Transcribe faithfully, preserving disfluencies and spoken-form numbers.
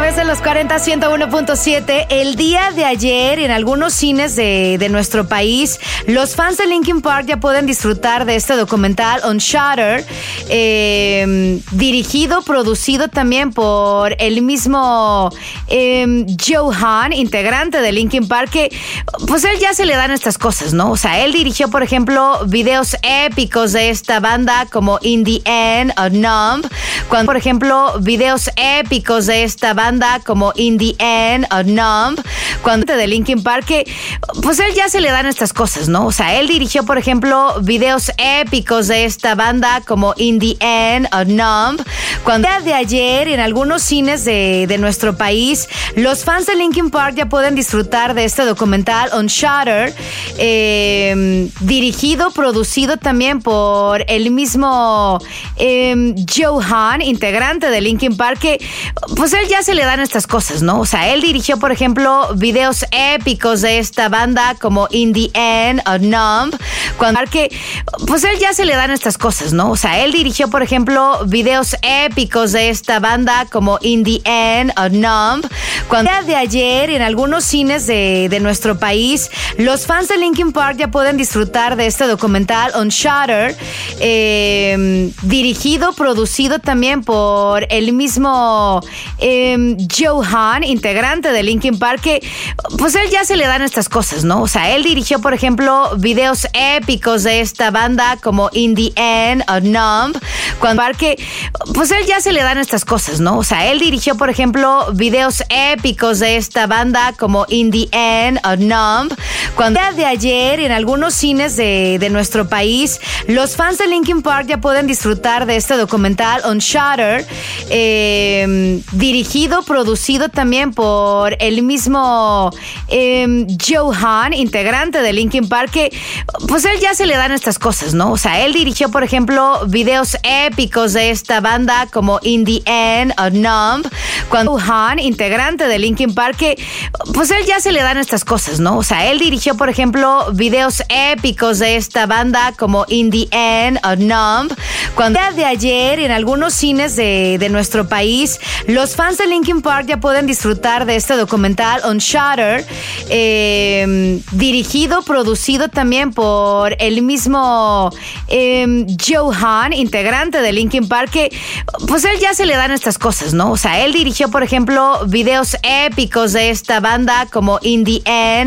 través de los cuarenta, ciento uno punto siete. El día de ayer, en algunos cines de, de nuestro país, los fans de Linkin Park ya pueden disfrutar de este documental on Shudder, eh, dirigido, producido también por el mismo eh, Joe Hahn, integrante de Linkin Park, que pues él ya se le dan estas cosas, ¿no? O sea, él dirigió, por ejemplo, videos épicos de esta banda como In the End o Numb, cuando, por ejemplo, videos épicos de esta banda como In the End o Numb, cuando de Linkin Park, que pues él ya se le dan estas cosas, ¿no? O sea, él dirigió, por ejemplo, videos épicos de esta banda como In the End o Numb, cuando el día de ayer, en algunos cines de, de nuestro país, los fans de Linkin Park ya pueden disfrutar de este documental on Shudder, eh, dirigido, producido también por el mismo eh, Joe Hahn, integrante de Linkin Park, que pues él ya se le dan estas cosas, ¿no? O sea, él dirigió, por ejemplo, videos épicos de esta banda como In the End o Numb, cuando que pues él ya se le dan estas cosas, ¿no? O sea, él dirigió, por ejemplo, videos épicos de esta banda como In the End o Numb, cuando el día de ayer, en algunos cines de, de nuestro país, los fans de Linkin Park ya pueden disfrutar de este documental on Shudder, eh, dirigido, producido también por el mismo eh, Joe Hahn, integrante de Linkin Park, que pues él ya se le dan estas cosas, ¿no? O sea, él dirigió, por ejemplo, videos épicos de esta banda como In the End o Numb, cuando que pues él ya se le dan estas cosas, ¿no? O sea, él dirigió, por ejemplo, videos épicos de esta banda como In the End o Numb, cuando el día de ayer, en algunos cines de, de nuestro país, los fans de Linkin Park ya pueden disfrutar de este documental on Shudder, eh, dirigido, producido también por el mismo eh, Joe Hahn, integrante de Linkin Park, que pues él ya se le dan estas cosas, ¿no? O sea, él dirigió, por ejemplo, videos épicos de esta banda como In the End o Numb, cuando Joe Hahn, integrante de Linkin Park, que pues él ya se le dan estas cosas, ¿no? O sea, él dirigió, por ejemplo, videos épicos de esta banda como In the End o Numb, cuando el día de ayer, en algunos cines de, de nuestro país, los fans de Linkin Park ya pueden disfrutar de este documental on Shudder, eh, dirigido, producido también por el mismo eh, Joe Hahn, integrante de Linkin Park, que pues él ya se le dan estas cosas, ¿no? O sea, él dirigió, por ejemplo, videos épicos de esta banda como In the End